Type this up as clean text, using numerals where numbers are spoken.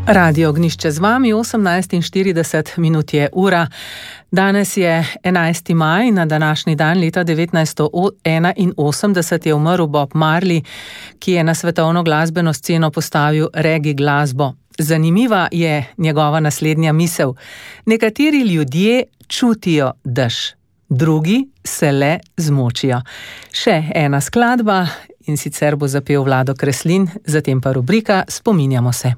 Radio Ognišče z vami, 18:40 je ura. Danes je 11. maj, na današnji dan leta 1981 je umrl Bob Marley, ki je na svetovno glasbeno sceno postavil reggae glasbo. Zanimiva je njegova naslednja misel. Nekateri ljudje čutijo dež, drugi se le zmočijo. Še ena skladba in sicer bo zapel Vlado Kreslin, zatem pa rubrika Spominjamo se.